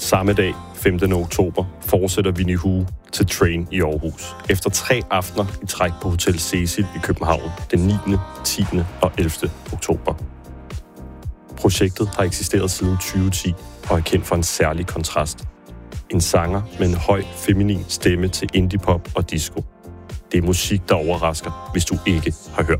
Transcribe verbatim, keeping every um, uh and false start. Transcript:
Samme dag, femtende oktober, fortsætter Winnie Hu til Train i Aarhus. Efter tre aftener i træk på Hotel Cecil i København den niende, tiende og ellevte oktober. Projektet har eksisteret siden tyve ti og er kendt for en særlig kontrast. En sanger med en høj, feminin stemme til indie-pop og disco. Det er musik, der overrasker, hvis du ikke har hørt